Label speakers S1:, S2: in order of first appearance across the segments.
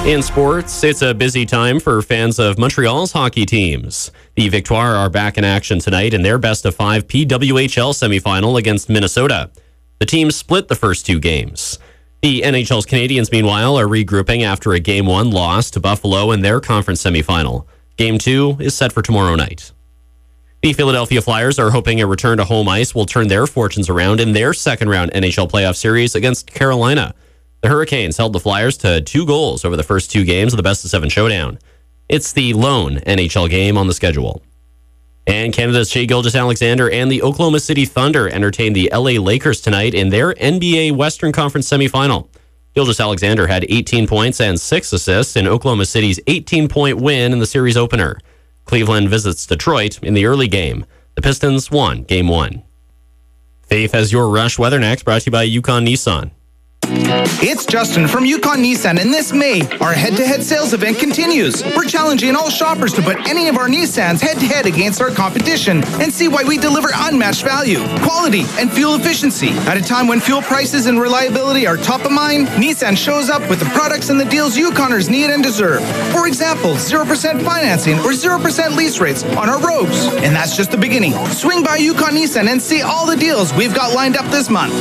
S1: In sports, it's a busy time for fans of Montreal's hockey teams. The Victoire are back in action tonight in their best-of-5 PWHL semifinal against Minnesota. The teams split the first two games. The NHL's Canadiens, meanwhile, are regrouping after a Game 1 loss to Buffalo in their conference semifinal. Game 2 is set for tomorrow night. The Philadelphia Flyers are hoping a return to home ice will turn their fortunes around in their second-round NHL playoff series against Carolina. The Hurricanes held the Flyers to 2 goals over the first 2 games of the best-of-7 showdown. It's the lone NHL game on the schedule. And Canada's Shai Gilgeous-Alexander and the Oklahoma City Thunder entertain the LA Lakers tonight in their NBA Western Conference semifinal. Gilgeous-Alexander had 18 points and 6 assists in Oklahoma City's 18-point win in the series opener. Cleveland visits Detroit in the early game. The Pistons won Game 1. Faith has your Rush Weather next, brought to you by Yukon Nissan.
S2: It's Justin from Yukon Nissan, and this May, our head-to-head sales event continues. We're challenging all shoppers to put any of our Nissans head-to-head against our competition and see why we deliver unmatched value, quality, and fuel efficiency. At a time when fuel prices and reliability are top of mind, Nissan shows up with the products and the deals Yukoners need and deserve. For example, 0% financing or 0% lease rates on our Rogues. And that's just the beginning. Swing by Yukon Nissan and see all the deals we've got lined up this month.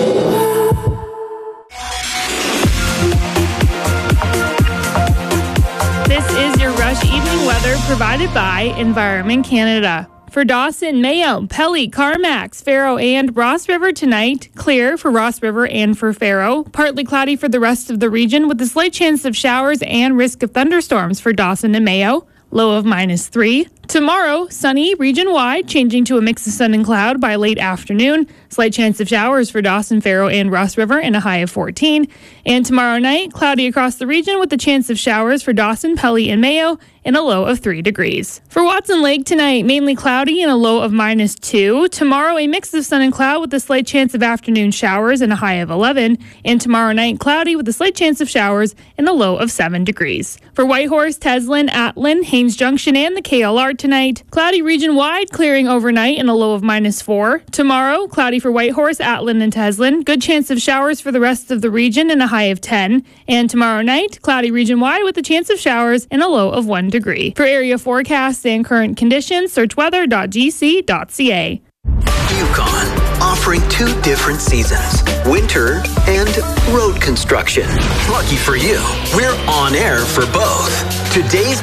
S3: This is your Rush Evening Weather provided by Environment Canada. For Dawson, Mayo, Pelly, Carmax, Faro, and Ross River tonight, clear for Ross River and for Faro. Partly cloudy for the rest of the region with a slight chance of showers and risk of thunderstorms for Dawson and Mayo. Low of -3. Tomorrow, sunny region-wide, changing to a mix of sun and cloud by late afternoon. Slight chance of showers for Dawson, Faro, and Ross River and a high of 14. And tomorrow night, cloudy across the region with a chance of showers for Dawson, Pelly, and Mayo and a low of 3 degrees. For Watson Lake tonight, mainly cloudy and a low of -2. Tomorrow, a mix of sun and cloud with a slight chance of afternoon showers and a high of 11. And tomorrow night, cloudy with a slight chance of showers and a low of 7 degrees. For Whitehorse, Teslin, Atlin, Haines Junction, and the KLR tonight, cloudy region-wide, clearing overnight and a low of -4. Tomorrow, cloudy for Whitehorse, Atlin, and Teslin. Good chance of showers for the rest of the region and a high of 10. And tomorrow night, cloudy region-wide with a chance of showers and a low of 1 degree. For area forecasts and current conditions, search weather.gc.ca.
S4: Yukon, offering 2 different seasons, winter and road construction. Lucky for you, we're on air for both. Today's